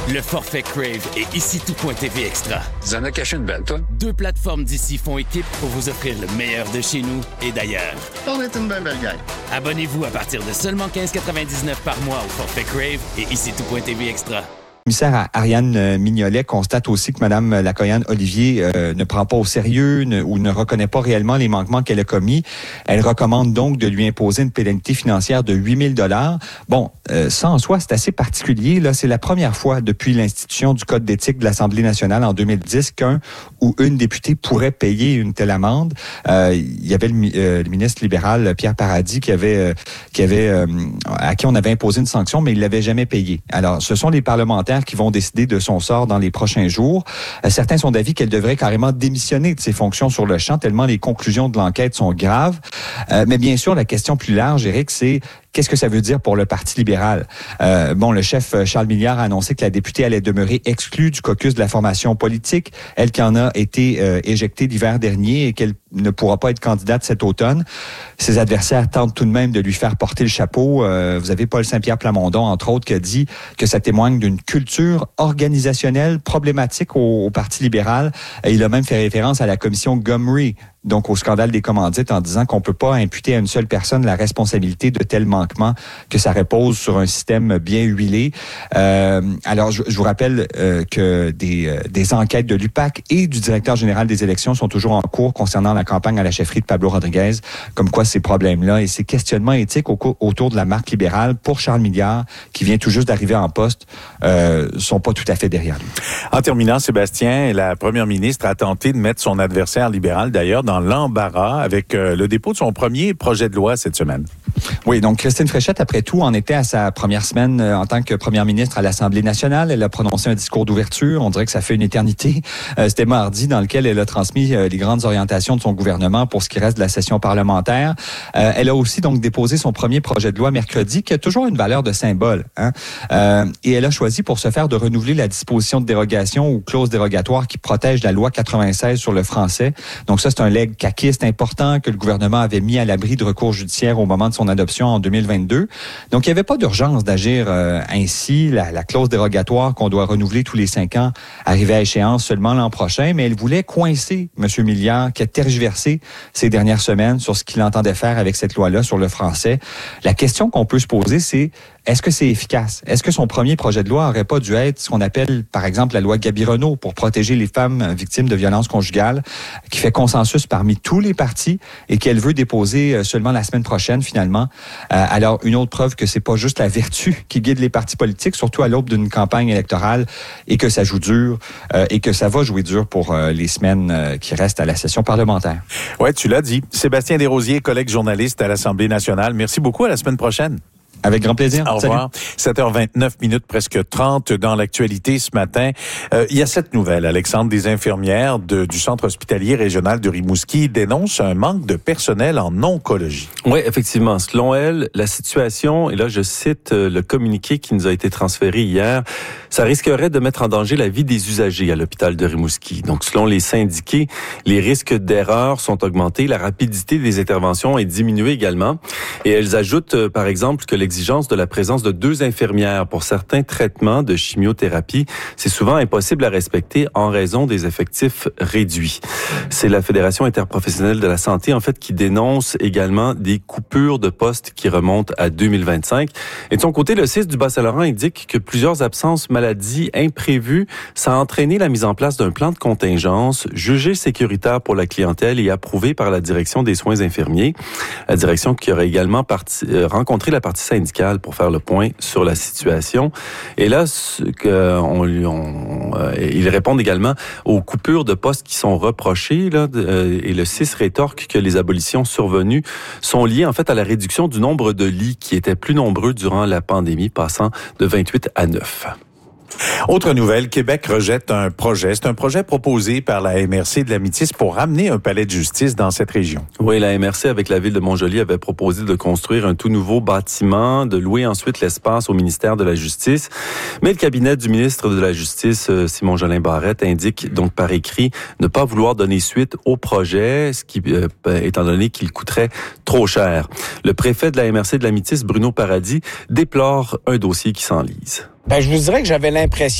Le forfait Crave et ici tout.tv Extra. Tu en as caché une belle, toi? 2 plateformes d'ici font équipe pour vous offrir le meilleur de chez nous et d'ailleurs. On est une belle gang. Abonnez-vous à partir de seulement 15,99 par mois au forfait Crave et ici tout.tv Extra. Le commissaire Ariane Mignolet constate aussi que Mme Lacoyane-Olivier ne prend pas au sérieux ou ne reconnaît pas réellement les manquements qu'elle a commis. Elle recommande donc de lui imposer une pénalité financière de 8 000 $. Bon, ça en soi, c'est assez particulier. Là, c'est la première fois depuis l'institution du Code d'éthique de l'Assemblée nationale en 2010 qu'un ou une députée pourrait payer une telle amende. Il y avait le ministre libéral Pierre Paradis à qui on avait imposé une sanction, mais il l'avait jamais payé. Alors, ce sont les parlementaires qui vont décider de son sort dans les prochains jours. Certains sont d'avis qu'elle devrait carrément démissionner de ses fonctions sur le champ, tellement les conclusions de l'enquête sont graves. Mais bien sûr, la question plus large, Éric, c'est qu'est-ce que ça veut dire pour le Parti libéral? Le chef Charles Milliard a annoncé que la députée allait demeurer exclue du caucus de la formation politique, elle qui en a été éjectée l'hiver dernier et qu'elle ne pourra pas être candidate cet automne. Ses adversaires tentent tout de même de lui faire porter le chapeau. Vous avez Paul Saint-Pierre Plamondon, entre autres, qui a dit que ça témoigne d'une culture organisationnelle problématique au Parti libéral. Il a même fait référence à la commission Gomery, donc au scandale des commandites, en disant qu'on peut pas imputer à une seule personne la responsabilité de tels manquements, que ça repose sur un système bien huilé. Alors, je vous rappelle que des enquêtes de l'UPAC et du directeur général des élections sont toujours en cours concernant la campagne à la chefferie de Pablo Rodriguez, comme quoi ces problèmes-là et ces questionnements éthiques autour de la marque libérale pour Charles Milliard, qui vient tout juste d'arriver en poste, sont pas tout à fait derrière lui. En terminant, Sébastien, la première ministre a tenté de mettre son adversaire libéral, d'ailleurs, dans l'embarras avec le dépôt de son premier projet de loi cette semaine. Oui, donc Christine Fréchette, après tout, en était à sa première semaine en tant que première ministre à l'Assemblée nationale. Elle a prononcé un discours d'ouverture. On dirait que ça fait une éternité. C'était mardi, dans lequel elle a transmis les grandes orientations de son gouvernement pour ce qui reste de la session parlementaire. Elle a aussi donc déposé son premier projet de loi mercredi, qui a toujours une valeur de symbole. Et elle a choisi pour ce faire de renouveler la disposition de dérogation ou clause dérogatoire qui protège la loi 96 sur le français. Donc ça, c'est un legs caquiste important que le gouvernement avait mis à l'abri de recours judiciaires au moment de son adoption en 2022. Donc, il n'y avait pas d'urgence d'agir ainsi. La clause dérogatoire qu'on doit renouveler tous les 5 ans arrivait à échéance seulement l'an prochain, mais elle voulait coincer M. Milliard qui a tergiversé ces dernières semaines sur ce qu'il entendait faire avec cette loi-là sur le français. La question qu'on peut se poser, c'est est-ce que c'est efficace? Est-ce que son premier projet de loi n'aurait pas dû être ce qu'on appelle, par exemple, la loi Gabironneau pour protéger les femmes victimes de violences conjugales, qui fait consensus parmi tous les partis et qu'elle veut déposer seulement la semaine prochaine, finalement. Alors, une autre preuve que c'est pas juste la vertu qui guide les partis politiques, surtout à l'aube d'une campagne électorale, et que ça joue dur et que ça va jouer dur pour les semaines qui restent à la session parlementaire. Ouais, tu l'as dit. Sébastien Desrosiers, collègue journaliste à l'Assemblée nationale. Merci beaucoup. À la semaine prochaine. Avec grand plaisir. Au revoir. 7h29, presque 30 dans l'actualité ce matin. Il y a cette nouvelle, Alexandre, des infirmières du Centre hospitalier régional de Rimouski dénoncent un manque de personnel en oncologie. Oui, effectivement. Selon elle, la situation, et là je cite le communiqué qui nous a été transféré hier, ça risquerait de mettre en danger la vie des usagers à l'hôpital de Rimouski. Donc, selon les syndiqués, les risques d'erreur sont augmentés, la rapidité des interventions est diminuée également. Et elles ajoutent, par exemple, que l'exigence de la présence de 2 infirmières pour certains traitements de chimiothérapie, c'est souvent impossible à respecter en raison des effectifs réduits. C'est la Fédération interprofessionnelle de la santé, en fait, qui dénonce également des coupures de postes qui remontent à 2025. Et de son côté, le CIS du Bas-Saint-Laurent indique que plusieurs absences maladies imprévues, ça a entraîné la mise en place d'un plan de contingence jugé sécuritaire pour la clientèle et approuvé par la direction des soins infirmiers. La direction qui aurait également rencontré la partie syndicale pour faire le point sur la situation. Et là, ils répondent également aux coupures de postes qui sont reprochées, là, et le CIS rétorque que les abolitions survenues sont liées en fait à la réduction du nombre de lits qui étaient plus nombreux durant la pandémie, passant de 28 à 9. Autre nouvelle, Québec rejette un projet. C'est un projet proposé par la MRC de la Métis pour ramener un palais de justice dans cette région. Oui, la MRC avec la ville de Montjoly avait proposé de construire un tout nouveau bâtiment, de louer ensuite l'espace au ministère de la Justice. Mais le cabinet du ministre de la Justice, Simon-Jolin Barrette, indique donc par écrit ne pas vouloir donner suite au projet, ce qui, étant donné qu'il coûterait trop cher. Le préfet de la MRC de la Métis, Bruno Paradis, déplore un dossier qui s'enlise. Je vous dirais que j'avais l'impression